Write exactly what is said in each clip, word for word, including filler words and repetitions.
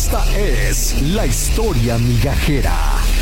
Esta es la historia migajera.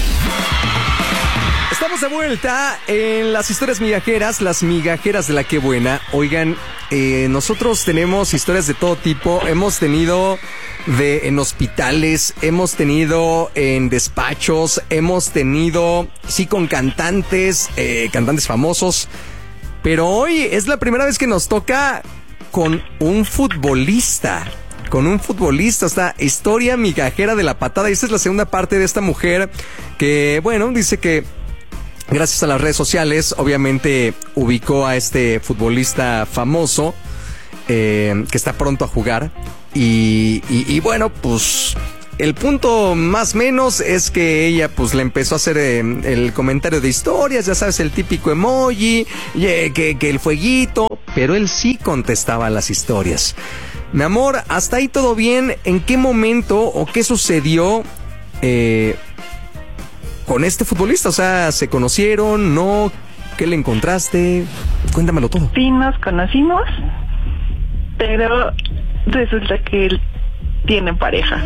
Estamos de vuelta en las historias migajeras, las migajeras de la que buena. Oigan, eh, nosotros tenemos historias de todo tipo. Hemos tenido de en hospitales, hemos tenido en despachos, hemos tenido, sí, con cantantes, eh, cantantes famosos. Pero hoy es la primera vez que nos toca con un futbolista. Con un futbolista, esta historia migajera de la patada. Y esta es la segunda parte de esta mujer que, bueno, dice que gracias a las redes sociales, obviamente ubicó a este futbolista famoso eh, que está pronto a jugar. Y, y, y bueno, pues el punto más menos es que ella pues le empezó a hacer eh, el comentario de historias, ya sabes, el típico emoji, eh, que, que el fueguito, pero él sí contestaba las historias. Mi amor, hasta ahí todo bien. ¿En qué momento o qué sucedió eh, con este futbolista? O sea, ¿se conocieron? ¿No? ¿Qué le encontraste? Cuéntamelo todo. Sí, nos conocimos, pero resulta que él tiene pareja.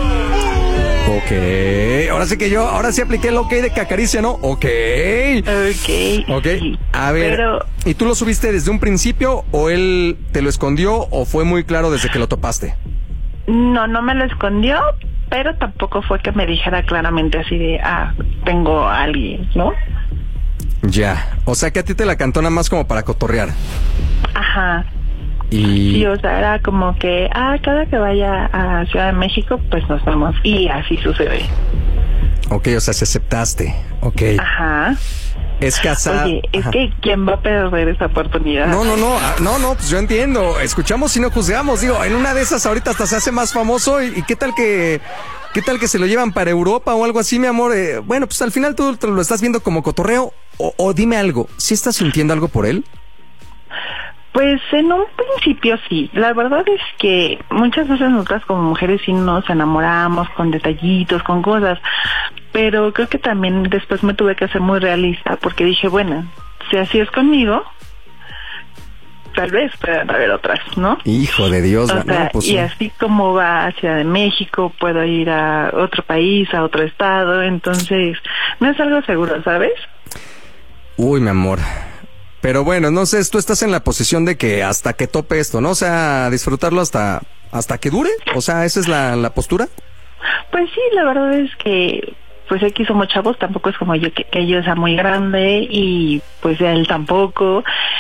Ok, ahora sí que yo, ahora sí apliqué el ok de que acaricia, ¿no? Ok. Ok. Ok, sí, a ver, pero... ¿y tú lo subiste desde un principio o él te lo escondió o fue muy claro desde que lo topaste? No, no me lo escondió, pero tampoco fue que me dijera claramente así de, ah, tengo a alguien, ¿no? Ya, o sea que a ti te la cantó nada más como para cotorrear. Ajá. Y... sí, o sea, era como que, ah, cada que vaya a Ciudad de México, pues nos vemos. Y así sucede. Ok, o sea, se aceptaste. Ok. Ajá. Es casada. Oye, es Ajá. que ¿quién va a perder esa oportunidad? No, no, no, ah, no, no, pues yo entiendo. Escuchamos y no juzgamos. Digo, en una de esas ahorita hasta se hace más famoso. ¿Y, y qué tal que, qué tal que se lo llevan para Europa o algo así, mi amor? Eh, bueno, pues al final tú te lo estás viendo como cotorreo. O, o dime algo, ¿sí estás sintiendo algo por él? Pues en un principio sí. La verdad es que muchas veces nosotras como mujeres sí nos enamoramos con detallitos, con cosas, pero creo que también después me tuve que hacer muy realista porque dije, bueno, si así es conmigo, tal vez puedan haber otras, ¿no? Hijo de Dios. O no, sea, pues, y sí. así como va a Ciudad de México, puedo ir a otro país, a otro estado, entonces no es algo seguro, ¿sabes? Uy, mi amor. Pero bueno, no sé, tú estás en la posición de que hasta que tope esto, ¿no? O sea, disfrutarlo hasta hasta que dure. O sea, ¿esa es la, la postura? Pues sí, la verdad es que pues aquí somos chavos, tampoco es como yo que, que yo sea muy grande y pues él tampoco.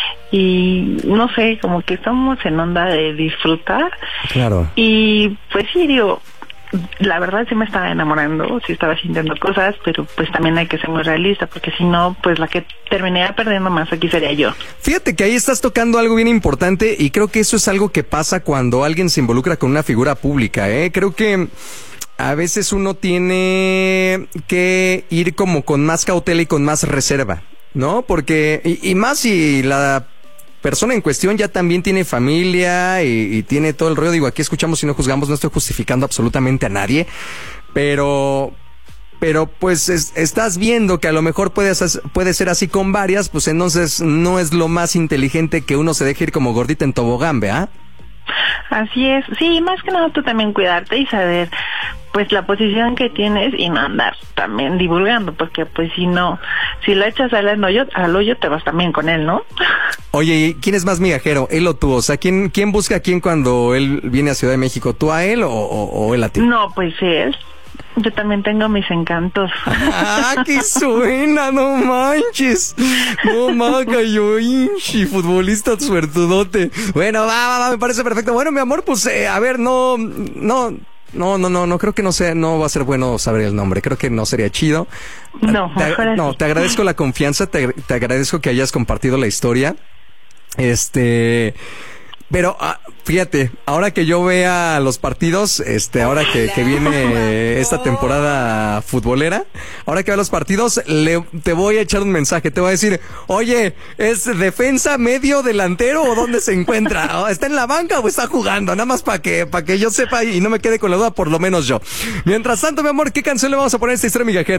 Y no sé, como que estamos en onda de disfrutar. Claro. Y pues sí, digo, la verdad sí me estaba enamorando, sí estaba sintiendo cosas, pero pues también hay que ser muy realista, porque si no, pues la que terminaría perdiendo más aquí sería yo. Fíjate que ahí estás tocando algo bien importante y creo que eso es algo que pasa cuando alguien se involucra con una figura pública, ¿eh? Creo que a veces uno tiene que ir como con más cautela y con más reserva, ¿no? Porque, y, y más si la persona en cuestión ya también tiene familia y, y tiene todo el rollo. Digo, aquí escuchamos y no juzgamos, no estoy justificando absolutamente a nadie, pero pero pues es, estás viendo que a lo mejor puede, puede ser así con varias, pues entonces no es lo más inteligente que uno se deje ir como gordita en tobogán, ¿verdad? Así es, sí, más que nada tú también cuidarte y saber pues la posición que tienes y no andar también divulgando, porque pues si no, si la echas al hoyo, al hoyo te vas también con él, ¿no? Oye, ¿y quién es más migajero, él o tú? O sea, ¿quién, quién busca a quién cuando él viene a Ciudad de México? ¿Tú a él o, o, o él a ti? No, pues él. Yo también tengo mis encantos. ¡Ah, qué suena! ¡No manches! ¡No maca, yo, inchi, futbolista suertudote! Bueno, va, va, va, me parece perfecto. Bueno, mi amor, pues, eh, a ver, no, no... No, no, no, no creo que no sea, no va a ser bueno saber el nombre, creo que no sería chido. No, te, mejor no, así. te agradezco la confianza, te, te agradezco que hayas compartido la historia. Este, pero ah, fíjate, ahora que yo vea los partidos, este, ahora que, que viene esta temporada futbolera, ahora que vea los partidos, le, te voy a echar un mensaje, te voy a decir, oye, ¿es defensa, medio, delantero o dónde se encuentra? ¿Está en la banca o está jugando? Nada más para que, para que yo sepa y no me quede con la duda, por lo menos yo. Mientras tanto, mi amor, ¿qué canción le vamos a poner a esta historia migajera?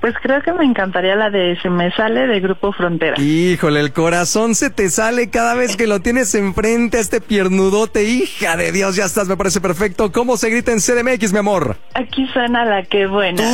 Pues creo que me encantaría la de Se me sale de Grupo Frontera. Híjole, el corazón se te sale cada vez que lo tienes enfrente a este piernudote. Hija de Dios, ya estás, me parece perfecto. ¿Cómo se grita en C D M X, mi amor? Aquí suena La Que Buena.